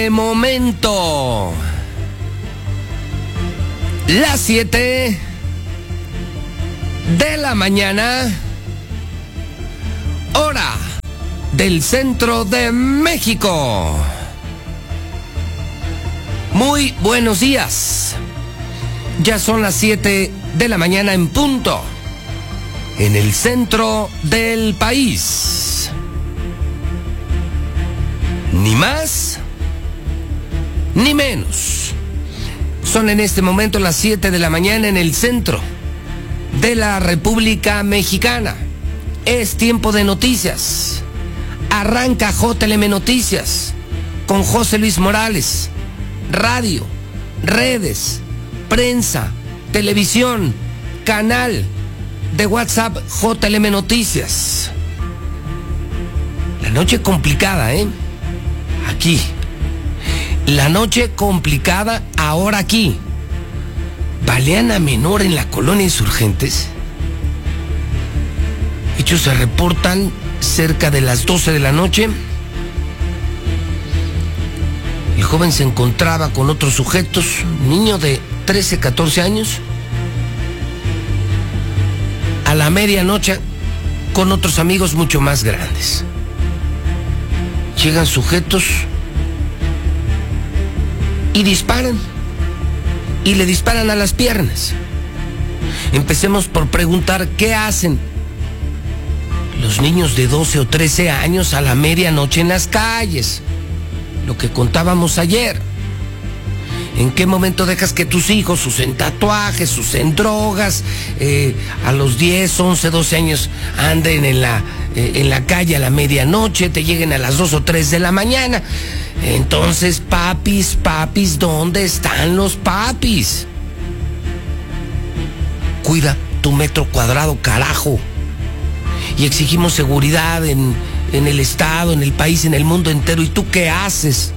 Momento. Las 7 de la mañana, hora del centro de México. Muy buenos días. Ya son las 7 de la mañana en punto, en el centro del país. Ni más ni menos. Son en este momento las 7 de la mañana en el centro de la República Mexicana. Es tiempo de noticias. Arranca JLM Noticias con José Luis Morales. Radio, redes, prensa, televisión, canal de WhatsApp JLM Noticias. La noche complicada, aquí. La noche complicada ahora aquí. Balean a menor en la colonia Insurgentes. Hechos se reportan cerca de las 12 de la noche. El joven se encontraba con otros sujetos, niño de 13, 14 años. A la medianoche con otros amigos mucho más grandes. Llegan sujetos y disparan, y le disparan a las piernas. Empecemos por preguntar qué hacen los niños de 12 o 13 años a la medianoche en las calles. Lo que contábamos ayer. ¿En qué momento dejas que tus hijos usen tatuajes, usen drogas, a los 10, 11, 12 años anden en la calle a la medianoche, te lleguen a las 2 o 3 de la mañana? Entonces, papis, ¿dónde están los papis? Cuida tu metro cuadrado, carajo. Y exigimos seguridad en el estado, en el país, en el mundo entero. ¿Y tú qué haces?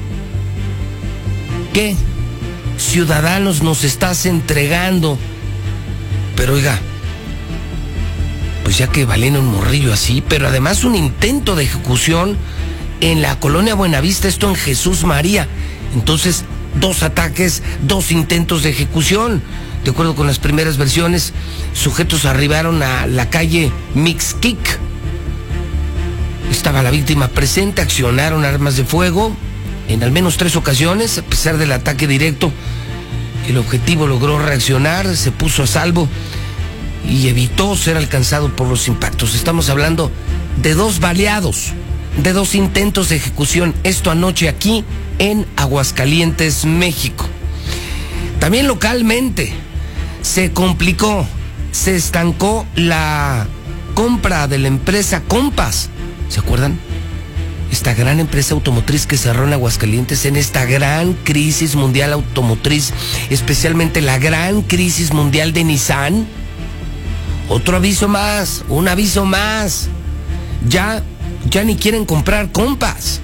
¿Qué ciudadanos nos estás entregando? Pero oiga, pues ya que valen un morrillo así, pero además un intento de ejecución en la colonia Buenavista, esto en Jesús María. Entonces, 2 ataques, 2 intentos de ejecución. De acuerdo con las primeras versiones, sujetos arribaron a la calle Mixquic. Estaba la víctima presente, accionaron armas de fuego en al menos 3 ocasiones. A pesar del ataque directo, el objetivo logró reaccionar, se puso a salvo y evitó ser alcanzado por los impactos. Estamos hablando de 2 baleados, de 2 intentos de ejecución. Esto anoche aquí en Aguascalientes, México. También localmente se complicó, se estancó la compra de la empresa Compass. ¿Se acuerdan? Esta gran empresa automotriz que cerró en Aguascalientes en esta gran crisis mundial automotriz, especialmente la gran crisis mundial de Nissan. Otro aviso más, un aviso más. Ya ni quieren comprar Compass.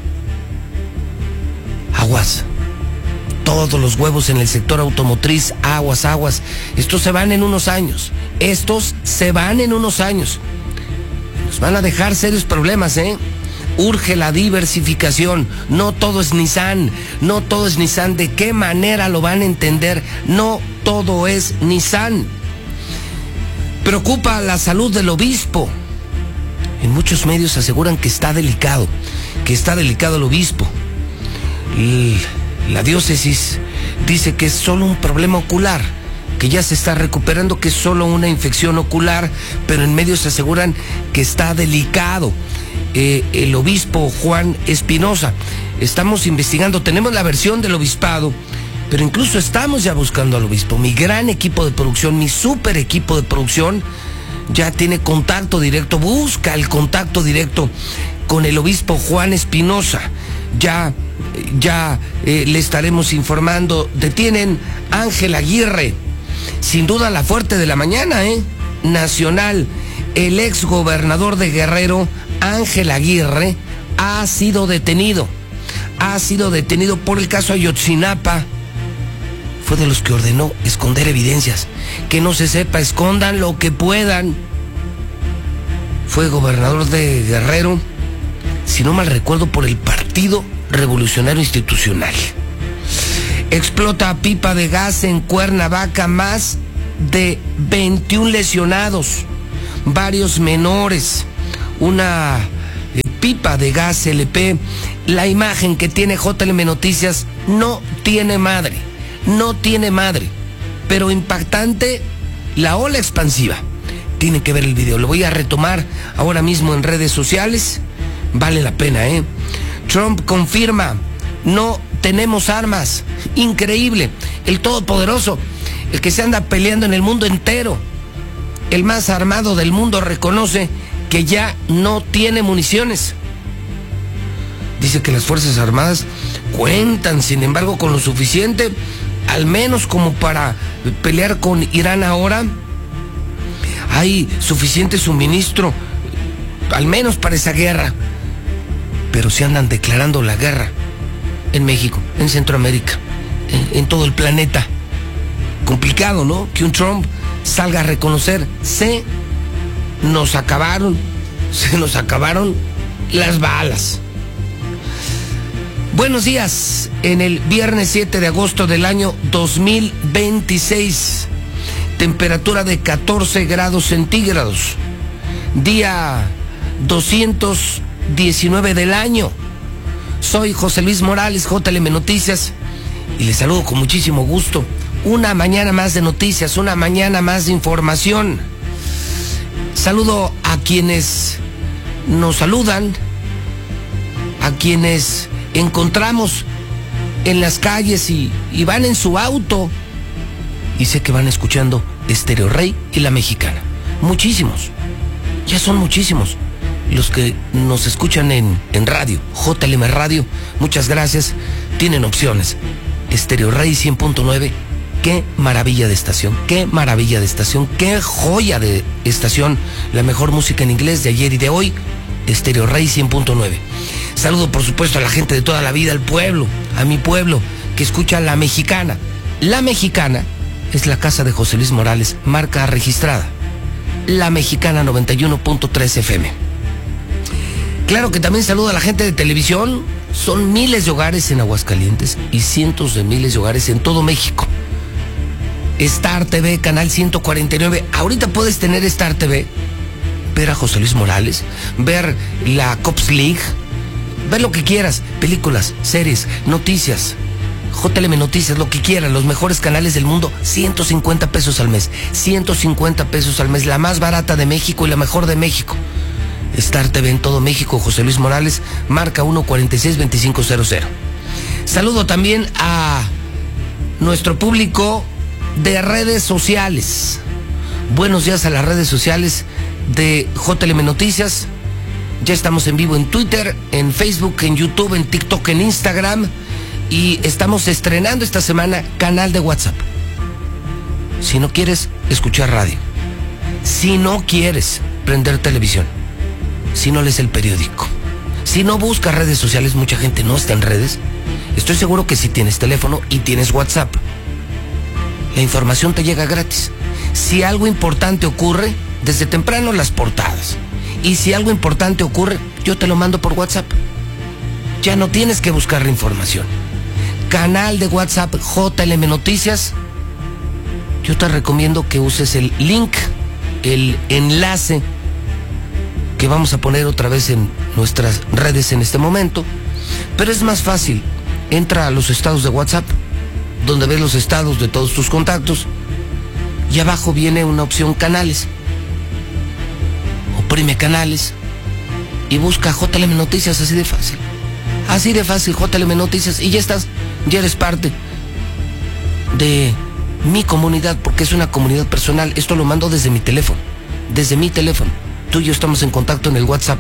Aguas. Todos los huevos en el sector automotriz, aguas. Estos se van en unos años. Nos van a dejar serios problemas, Urge la diversificación. No todo es Nissan. ¿De qué manera lo van a entender? No todo es Nissan. Preocupa la salud del obispo. En muchos medios aseguran que está delicado el obispo. La diócesis dice que es solo un problema ocular, que ya se está recuperando, que es solo una infección ocular, pero en medios aseguran que está delicado. El obispo Juan Espinosa. Estamos investigando, tenemos la versión del obispado, pero incluso estamos ya buscando al obispo. Mi gran equipo de producción, mi super equipo de producción, ya tiene contacto directo, busca el contacto directo con el obispo Juan Espinosa. Ya le estaremos informando. Detienen a Ángel Aguirre, sin duda la fuerte de la mañana, nacional. El ex gobernador de Guerrero, Ángel Aguirre, ha sido detenido por el caso Ayotzinapa. Fue de los que ordenó esconder evidencias, que no se sepa, escondan lo que puedan. Fue gobernador de Guerrero, si no mal recuerdo, por el partido revolucionario institucional. Explota pipa de gas en Cuernavaca, más de 21 lesionados, varios menores, una pipa de gas LP. La imagen que tiene JLM Noticias no tiene madre, pero impactante la ola expansiva. Tienen que ver el video, lo voy a retomar ahora mismo en redes sociales, vale la pena, Trump confirma, no tenemos armas. Increíble, el todopoderoso, el que se anda peleando en el mundo entero, el más armado del mundo, reconoce que ya no tiene municiones. Dice que las Fuerzas Armadas cuentan, sin embargo, con lo suficiente, al menos como para pelear con Irán ahora. Hay suficiente suministro, al menos para esa guerra. Pero se andan declarando la guerra en México, en Centroamérica, en todo el planeta. Complicado, ¿no? Que un Trump salga a reconocer: se nos acabaron las balas. Buenos días, en el viernes 7 de agosto del año 2026, temperatura de 14 grados centígrados, día 219 del año. Soy José Luis Morales, JLM Noticias, y les saludo con muchísimo gusto. Una mañana más de noticias, una mañana más de información. Saludo a quienes nos saludan, a quienes encontramos en las calles y van en su auto, y sé que van escuchando Estéreo Rey y La Mexicana. Muchísimos, ya son muchísimos los que nos escuchan en radio, JLM Radio. Muchas gracias, tienen opciones. Estéreo Rey 100.9, qué maravilla de estación, qué joya de estación, la mejor música en inglés de ayer y de hoy, Estéreo Rey 100.9. Saludo por supuesto a la gente de toda la vida, al pueblo, a mi pueblo, que escucha La Mexicana. La Mexicana es la casa de José Luis Morales, marca registrada. La Mexicana 91.3 FM. Claro que también saludo a la gente de televisión. Son miles de hogares en Aguascalientes y cientos de miles de hogares en todo México. Star TV, canal 149. Ahorita puedes tener Star TV, ver a José Luis Morales, ver la Cops League, ver lo que quieras, películas, series, noticias, JLM Noticias, lo que quieras, los mejores canales del mundo, 150 pesos al mes, 150 pesos al mes, la más barata de México y la mejor de México. Star TV en todo México, José Luis Morales, marca 146-2500. Saludo también a nuestro público de redes sociales. Buenos días a las redes sociales de JLM Noticias. Ya estamos en vivo en Twitter, en Facebook, en YouTube, en TikTok, en Instagram, y estamos estrenando esta semana canal de WhatsApp. Si no quieres escuchar radio, si no quieres prender televisión, si no lees el periódico, si no buscas redes sociales, mucha gente no está en redes. Estoy seguro que si tienes teléfono y tienes WhatsApp, la información te llega gratis. Si algo importante ocurre, desde temprano las portadas. Y si algo importante ocurre, yo te lo mando por WhatsApp. Ya no tienes que buscar la información. Canal de WhatsApp JLM Noticias. Yo te recomiendo que uses el link, el enlace que vamos a poner otra vez en nuestras redes en este momento. Pero es más fácil. Entra a los estados de WhatsApp, donde ves los estados de todos tus contactos, y abajo viene una opción canales. Oprime canales y busca JLM Noticias, así de fácil. Así de fácil, JLM Noticias, y ya estás, ya eres parte de mi comunidad, porque es una comunidad personal. Esto lo mando desde mi teléfono, Tú y yo estamos en contacto en el WhatsApp.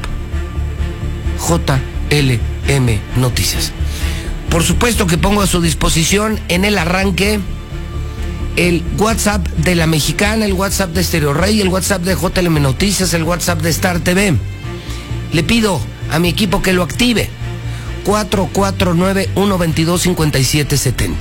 JLM Noticias. Por supuesto que pongo a su disposición en el arranque el WhatsApp de La Mexicana, el WhatsApp de Estéreo Rey, el WhatsApp de JLM Noticias, el WhatsApp de Star TV. Le pido a mi equipo que lo active. 449-122-5770.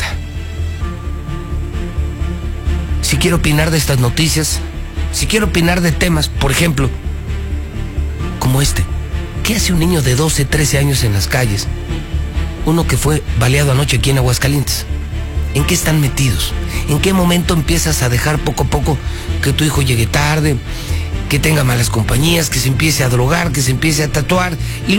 Si quiero opinar de estas noticias, si quiero opinar de temas, por ejemplo, como este. ¿Qué hace un niño de 12, 13 años en las calles? uno que fue baleado anoche aquí en Aguascalientes? ¿En qué están metidos? ¿En qué momento empiezas a dejar poco a poco que tu hijo llegue tarde, que tenga malas compañías, que se empiece a drogar, que se empiece a tatuar? Y